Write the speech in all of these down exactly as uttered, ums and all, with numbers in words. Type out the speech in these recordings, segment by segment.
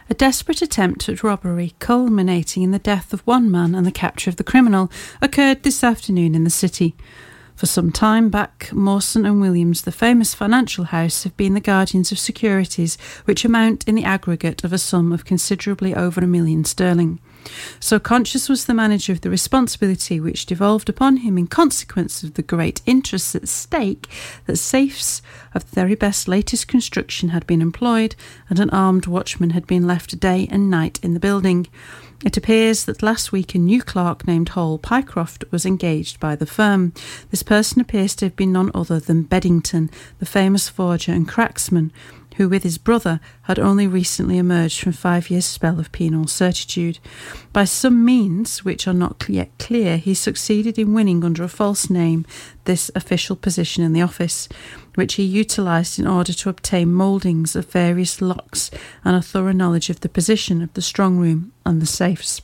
A desperate attempt at robbery, culminating in the death of one man and the capture of the criminal, occurred this afternoon in the city. For some time back, Mawson and Williams, the famous financial house, have been the guardians of securities which amount in the aggregate of a sum of considerably over a million sterling. So conscious was the manager of the responsibility which devolved upon him in consequence of the great interests at stake that safes of the very best latest construction had been employed and an armed watchman had been left day and night in the building. It appears that last week a new clerk named Hall Pycroft was engaged by the firm. This person appears to have been none other than Beddington, the famous forger and cracksman, who with his brother had only recently emerged from five years' spell of penal certitude. By some means, which are not yet clear, he succeeded in winning under a false name this official position in the office, which he utilised in order to obtain mouldings of various locks and a thorough knowledge of the position of the strong room and the safes.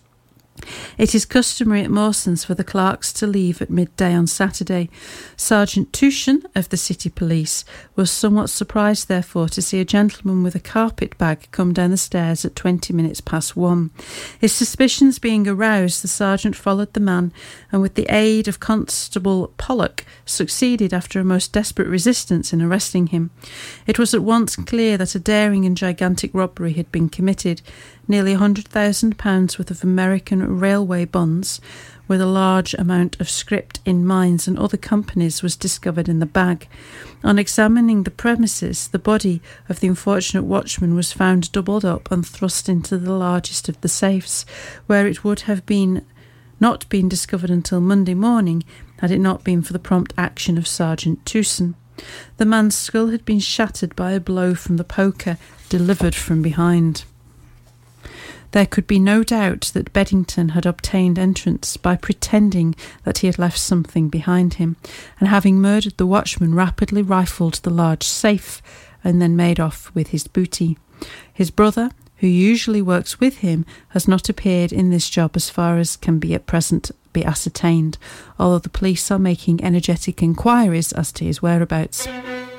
It is customary at Mawson's for the clerks to leave at midday on Saturday. Sergeant Tushen of the City Police was somewhat surprised, therefore, to see a gentleman with a carpet bag come down the stairs at twenty minutes past one. His suspicions being aroused, the sergeant followed the man and, with the aid of Constable Pollock, succeeded, after a most desperate resistance, in arresting him. It was at once clear that a daring and gigantic robbery had been committed. Nearly one hundred thousand pounds worth of American railway bonds, with a large amount of scrip in mines and other companies, was discovered in the bag. On examining the premises, the body of the unfortunate watchman was found doubled up and thrust into the largest of the safes, where it would have been not been discovered until Monday morning had it not been for the prompt action of Sergeant Tucson. The man's skull had been shattered by a blow from the poker delivered from behind. There could be no doubt that Beddington had obtained entrance by pretending that he had left something behind him, and having murdered the watchman, rapidly rifled the large safe and then made off with his booty. His brother, who usually works with him, has not appeared in this job as far as can be at present be ascertained, although the police are making energetic inquiries as to his whereabouts.